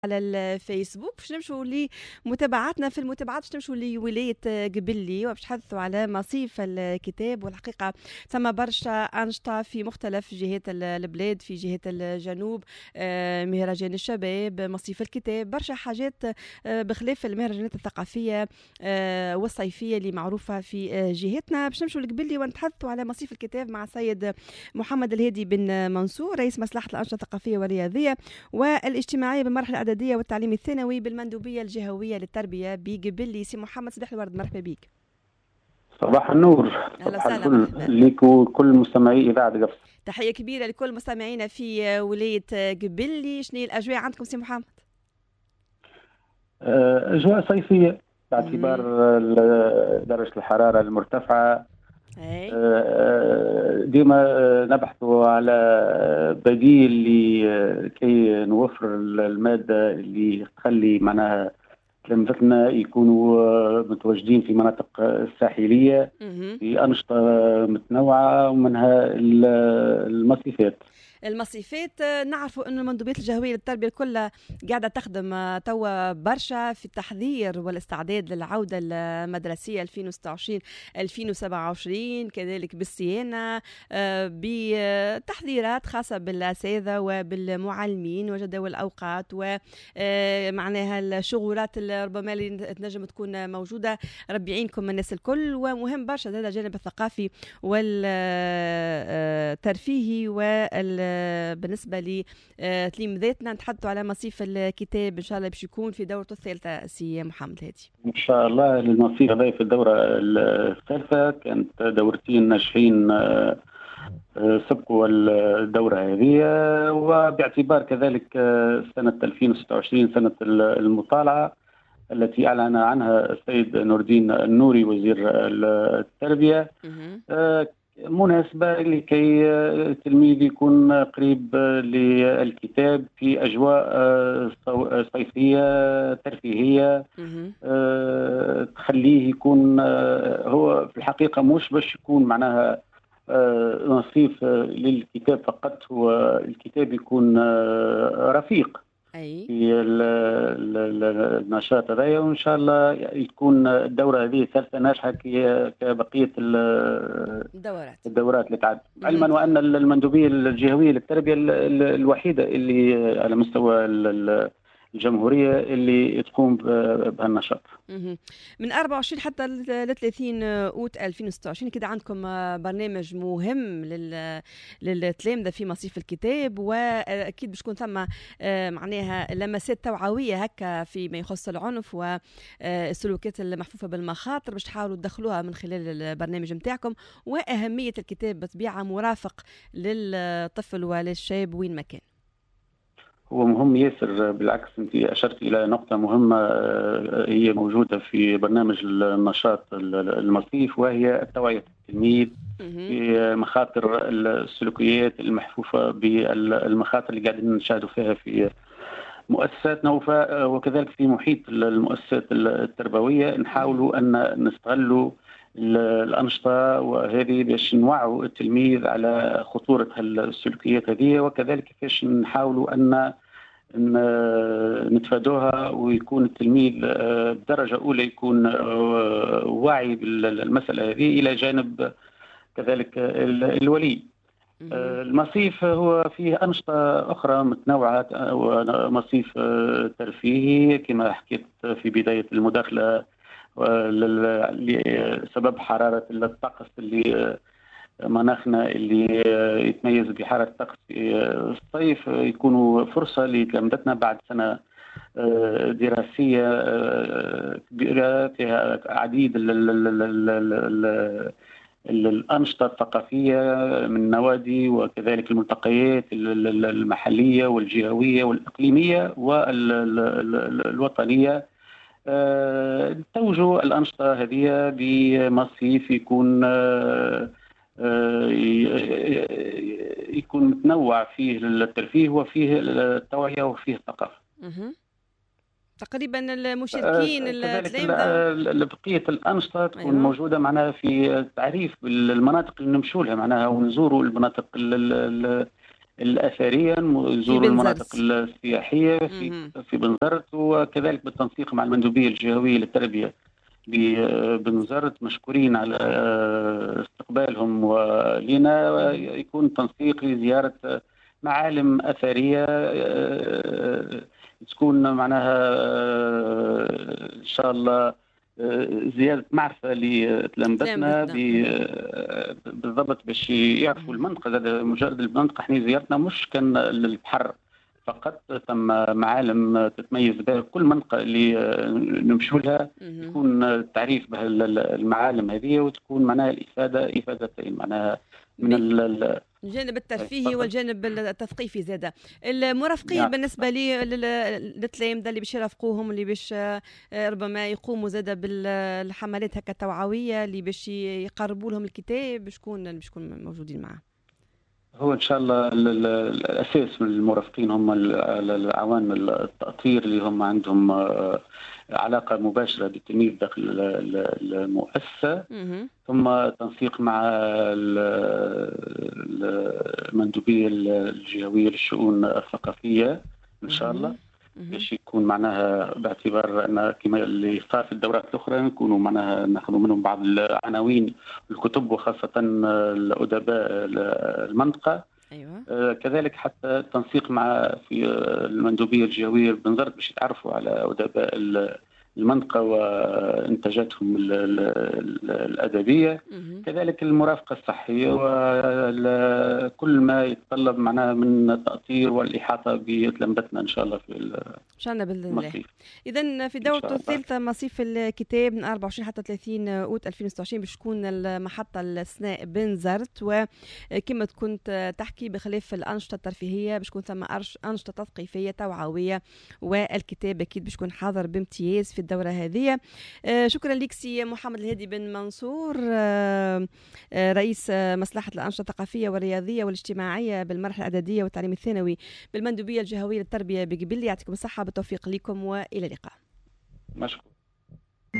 على الفيسبوك باش نمشوا لمتابعاتنا في المتابعات، باش نمشوا لولاية قبلي وباش نحدثوا على مصيف الكتاب. والحقيقة ثم برشا أنشطة في مختلف جهات البلاد، في جهة الجنوب مهرجان الشباب، مصيف الكتاب، برشا حاجات بخلاف المهرجانات الثقافية والصيفية اللي معروفة في جهتنا. باش نمشوا لقبلي ونتحدثوا على مصيف الكتاب مع سيد محمد الهادي بن منصور، رئيس مصلحة الأنشطة الثقافية والرياضية والاجتماعية بالمرحلة الإعدادية والتعليم الثانوي بالمندوبية الجهوية للتربية بقبلي. سي محمد، صباح الورد، مرحبا بك. صباح النور، أهلا صباح وسهلا، الفل مرحبا. ليك وكل مستمعي إذاعة قفص. تحية كبيرة لكل مستمعينا في ولاية قبلي. شنو الأجواء عندكم سي محمد؟ أجواء صيفية باعتبار درجة الحرارة المرتفعة. ديما نبحث على بديل لكي نوفر المادة اللي تخلي معناها تلامذتنا يكونوا متواجدين في مناطق الساحلية في أنشطة متنوعة ومنها المصيفات. نعرفوا أن المندوبيات الجهوية للتربية كلها قاعدة تخدم توا برشا في التحضير والاستعداد للعودة المدرسية 2026-2027، كذلك بالصيانة بتحضيرات خاصة بالأساتذة وبالمعلمين وجدول الأوقات ومعناها الشغلات اللي ربما اللي تنجم تكون موجودة. ربي يعينكم الناس الكل. ومهم برشا هذا الجانب الثقافي والترفيهي بالنسبة لتلامذتنا. نتحدثوا على مصيف الكتاب إن شاء الله باش يكون في دورته الثالثة سي محمد الهادي. إن شاء الله المصيف هذا في الدورة الثالثة، كانت دورتين ناجحين سبقوا الدورة هذه، وباعتبار كذلك سنة 2026 سنة المطالعة التي أعلن عنها السيد نور الدين النوري وزير التربية، مناسبة لكي التلميذ يكون قريب للكتاب في أجواء صيفية ترفيهية، تخليه يكون هو في الحقيقة مش باش يكون معناها نصيف للكتاب فقط، هو الكتاب يكون رفيق في النشاط هذا، وإن شاء الله يكون الدورة هذه ثالثة ناجحة كبقية الدورات اللي تعد، علما وأن المندوبية الجهوية للتربية الوحيدة اللي على مستوى الجمهورية اللي تقوم بهالنشاط. من 24 حتى ل 30 أوت 2026 كده عندكم برنامج مهم للتلامذة في مصيف الكتاب، وأكيد باش تكون ثم معناها لمسات توعوية هكا فيما يخص العنف والسلوكات المحفوفة بالمخاطر، باش تحاولوا تدخلوها من خلال البرنامج متاعكم، وأهمية الكتاب بطبيعة مرافق للطفل وللشاب وين ما كان. هو مهم ياسر، بالعكس أنت أشرت إلى نقطة مهمة هي موجودة في برنامج النشاط المصيف، وهي توعية التلميذ في مخاطر السلوكيات المحفوفة بالمخاطر اللي قاعدين نشاهدوا فيها في مؤسساتنا وكذلك في محيط المؤسسات التربوية. نحاولوا أن نستغلوا الأنشطة وهذه باش نوعوا التلميذ على خطورة السلوكيات هذه، وكذلك كيفاش نحاولوا أن نتفادوها، ويكون التلميذ بدرجة أولى يكون واعي بالمسألة هذه، إلى جانب كذلك الولي. المصيف هو فيه أنشطة أخرى متنوعة، ومصيف ترفيهي كما حكيت في بداية المداخلة لسبب حرارة الطقس اللي مناخنا اللي يتميز بحرارة الطقس في الصيف، يكون فرصة لتلامذتنا بعد سنة دراسية كبيرة فيها عديد الأنشطة الثقافية من نوادي وكذلك الملتقيات المحلية والجهوية والإقليمية والوطنية. توجه الأنشطة هذه بمصيف يكون متنوع فيه الترفيه وفيه التوعية وفيه الثقافة. تقريبا المشاركين بقية الأنشطة تكون موجودة معنا في التعريف بالمناطق اللي نمشوا لها معناها، ونزوروا المناطق الأثرية، يزوروا المناطق السياحية في بنزرت، وكذلك بالتنسيق مع المندوبية الجهوية للتربية بنزرت. مشكورين على استقبالهم ولنا، يكون تنسيق لزيارة معالم أثرية تكون معناها إن شاء الله زيادة معرفة لتلامذتنا بالضبط، باش يعرفوا المنطقة. هذا مجرد المنطقة، احنا زيارتنا مش كان للبحر فقط، ثم معالم تتميز بها كل منطقة اللي نمشوا لها يكون التعريف بها المعالم هذه، وتكون معناها إفادتين معناها من الجانب الترفيهي والجانب التثقيفي زاده. المرافقين بالنسبه لي للتلامذه اللي باش يرافقوهم، اللي باش ربما يقوموا زاده بالحملات هكا توعويه اللي باش يقربوا لهم الكتاب، شكون موجودين معه؟ هو ان شاء الله الاساس من المرافقين هم العوامل التأطير اللي هم عندهم علاقة مباشرة بالتلميذ داخل المؤسسة، ثم تنسيق مع المندوبية الجهوية للشؤون الثقافية إن شاء الله، باش يكون معناها باعتبار أن كما اللي صار في الدورات الأخرى نكونوا معناها ناخذوا منهم بعض العناوين الكتب، وخاصة الأدباء المنطقة. أيوة. كذلك حتى التنسيق مع في المندوبية الجهوية بنزرت باش يتعرفوا على أدباء المنطقة وإنتاجاتهم الأدبية. كذلك المرافقة الصحية وكل ما يتطلب معناها من تأطير والإحاطة بتلامذتنا إن شاء الله في إن بإذن الله. إذن في دورته الثالثة مصيف الكتاب من 24 حتى 30 أوت 2026 باش تكون المحطة السناء بنزرت، وكما كنت تحكي بخلاف الأنشطة الترفيهية باش تكون ثم أنشطة تثقيفية توعوية، والكتاب أكيد باش يكون حاضر بامتياز في الدورة هذه. شكرا لك سي محمد الهادي بن منصور، رئيس مصلحة الأنشطة الثقافية والرياضية والاجتماعية بالمرحلة الإعدادية والتعليم الثانوي بالمندوبية الجهوية للتربية بقبلي. يعطيكم الصحة، بالتوفيق لكم وإلى اللقاء. مشكور.